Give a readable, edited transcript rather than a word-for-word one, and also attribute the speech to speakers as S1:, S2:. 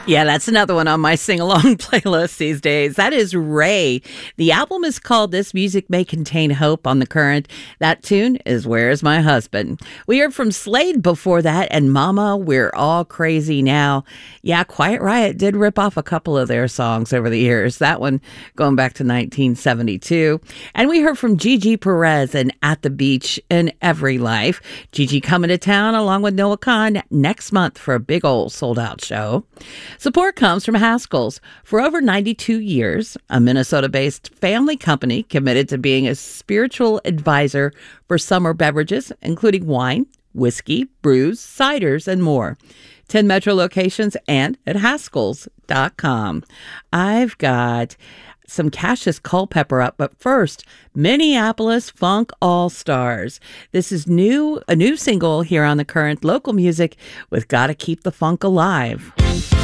S1: Yeah, that's another one on my sing-along playlist these days. That is Ray. The album is called This Music May Contain Hope on The Current. That tune is Where's My Husband? We heard from Slade before that and Mama, We're All Crazy Now. Yeah, Quiet Riot did rip off a couple of their songs over the years. That one going back to 1972. And we heard from Gigi Perez and At the Beach in Every Life. Gigi coming to town along with Noah Khan next month for a big old sold-out show. Support comes from Haskell's. For over 92 years, a Minnesota-based family company committed to being a spiritual advisor for summer beverages, including wine, whiskey, brews, ciders, and more. 10 metro locations and at Haskells.com. I've got some Cassius Culpepper up, but first, Minneapolis Funk All-Stars. This is a new single here on The Current, local music with Gotta Keep the Funk Alive.